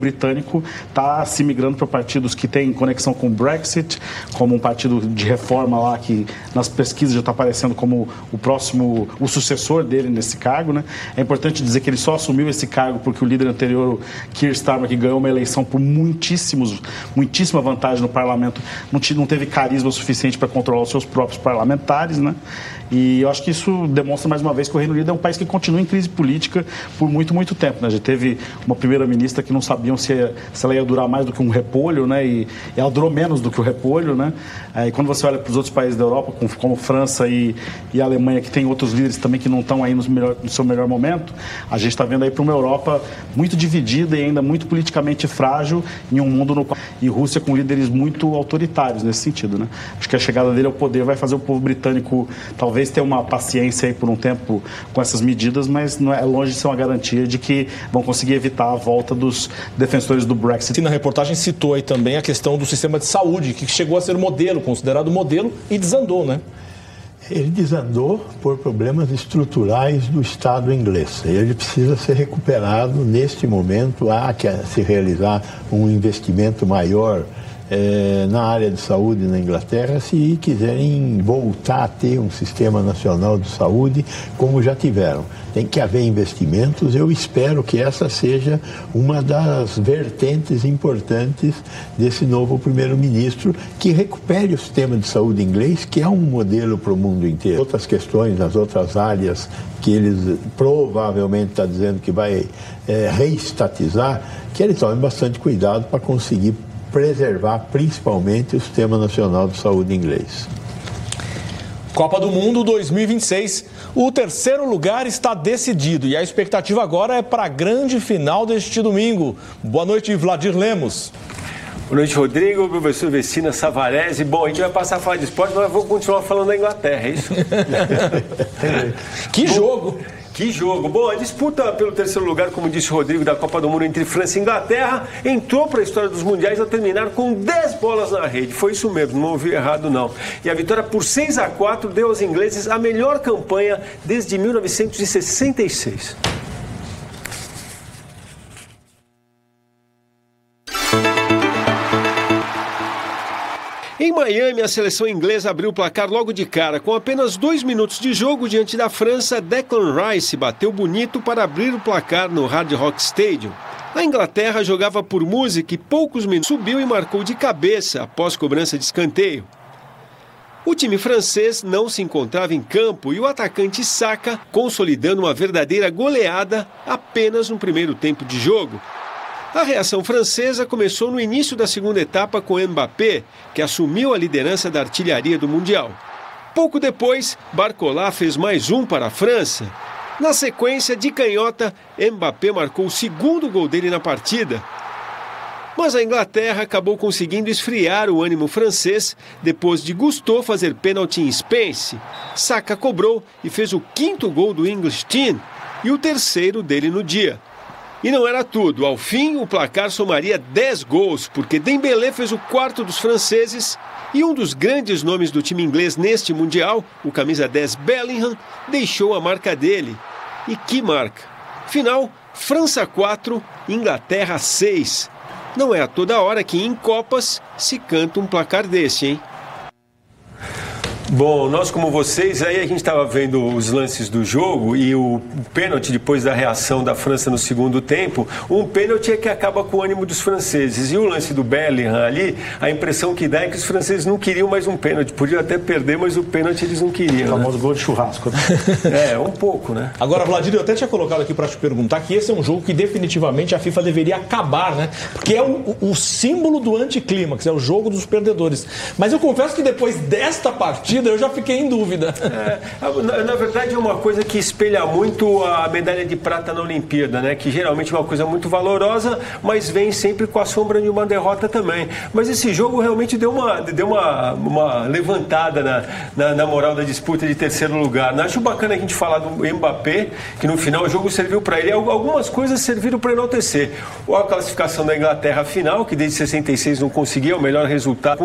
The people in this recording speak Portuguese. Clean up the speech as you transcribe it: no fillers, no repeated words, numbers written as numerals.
britânico está se migrando para partidos que têm conexão com o Brexit, como um partido de reforma lá que nas pesquisas já está aparecendo como o sucessor dele nesse cargo, né? É importante dizer que ele só assumiu esse cargo porque o líder anterior, Keir Starmer, que ganhou uma eleição por muitíssima vantagem no parlamento, não teve carisma suficiente para controlar os seus próprios parlamentares, né? E eu acho que isso demonstra mais uma vez que o Reino Unido é um país que continua em crise política por muito tempo, né? Já teve uma primeira-ministra que não sabiam se ela ia durar mais do que um repolho, né? E ela durou menos do que o repolho, né? E quando você olha para os outros países da Europa, como França e Alemanha, que tem outros líderes também que não estão aí no seu melhor momento, a gente está vendo aí para uma Europa muito dividida e ainda muito politicamente frágil em um mundo no qual... E Rússia com líderes muito autoritários nesse sentido, né? Acho que a chegada dele ao poder vai fazer o povo britânico talvez ter uma paciência aí por um tempo com essas medidas, mas não é longe de ser uma garantia de que vão conseguir evitar a volta dos defensores do Brexit. E na reportagem citou aí também a questão do sistema de saúde, que chegou a ser modelo, considerado modelo, e desandou, né? Ele desandou por problemas estruturais do Estado inglês. Ele precisa ser recuperado neste momento. Há que se realizar um investimento maior na área de saúde na Inglaterra, se quiserem voltar a ter um sistema nacional de saúde como já tiveram. Tem que haver investimentos. Eu espero que essa seja uma das vertentes importantes desse novo primeiro-ministro, que recupere o sistema de saúde inglês, que é um modelo para o mundo inteiro. Outras questões nas outras áreas que eles provavelmente está dizendo que vai reestatizar, que ele tome bastante cuidado para conseguir preservar principalmente o Sistema Nacional de Saúde inglês. Copa do Mundo 2026. O terceiro lugar está decidido e a expectativa agora é para a grande final deste domingo. Boa noite, Vladir Lemos. Boa noite, Rodrigo, professor Vecina Savarese. Bom, a gente vai passar a falar de esporte, mas vou continuar falando da Inglaterra, é isso? Que jogo! Que jogo! Bom, a disputa pelo terceiro lugar, como disse o Rodrigo, da Copa do Mundo entre França e Inglaterra, entrou para a história dos mundiais ao terminar com 10 bolas na rede. Foi isso mesmo, não ouvi errado não. E a vitória por 6-4 deu aos ingleses a melhor campanha desde 1966. Em Miami, a seleção inglesa abriu o placar logo de cara. Com apenas 2 minutos de jogo diante da França, Declan Rice bateu bonito para abrir o placar no Hard Rock Stadium. A Inglaterra jogava por música e poucos minutos subiu e marcou de cabeça após cobrança de escanteio. O time francês não se encontrava em campo e o atacante Saka consolidando uma verdadeira goleada apenas no primeiro tempo de jogo. A reação francesa começou no início da segunda etapa com Mbappé, que assumiu a liderança da artilharia do Mundial. Pouco depois, Barcola fez mais um para a França. Na sequência, de canhota, Mbappé marcou o segundo gol dele na partida. Mas a Inglaterra acabou conseguindo esfriar o ânimo francês depois de Gusto fazer pênalti em Spence. Saka cobrou e fez o 5º gol do English Team e o terceiro dele no dia. E não era tudo. Ao fim, o placar somaria 10 gols, porque Dembélé fez o 4º dos franceses e um dos grandes nomes do time inglês neste Mundial, o camisa 10 Bellingham, deixou a marca dele. E que marca! Final, França 4, Inglaterra 6. Não é a toda hora que em Copas se canta um placar desse, hein? Bom, nós como vocês, aí a gente estava vendo os lances do jogo e o pênalti depois da reação da França no segundo tempo, um pênalti é que acaba com o ânimo dos franceses. E o lance do Bellingham ali, a impressão que dá é que os franceses não queriam mais um pênalti. Podiam até perder, mas o pênalti eles não queriam. O famoso gol de churrasco, né? Um pouco, né? Agora, Vladir, eu até tinha colocado aqui para te perguntar que esse é um jogo que definitivamente a FIFA deveria acabar, né? Porque é o símbolo do anticlímax, é o jogo dos perdedores. Mas eu confesso que depois desta partida eu já fiquei em dúvida. Na verdade é uma coisa que espelha muito a medalha de prata na Olimpíada, né? Que geralmente é uma coisa muito valorosa, mas vem sempre com a sombra de uma derrota também. Mas esse jogo realmente deu uma levantada na moral da disputa de terceiro lugar. Acho bacana a gente falar do Mbappé, que no final o jogo serviu para ele. Algumas coisas serviram para enaltecer. A classificação da Inglaterra final, que desde 66 não conseguia o melhor resultado.